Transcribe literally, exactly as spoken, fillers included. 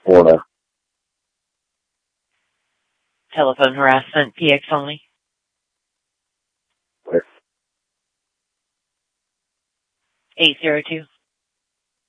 Florida. Telephone harassment, P X only. Clear. eight zero two.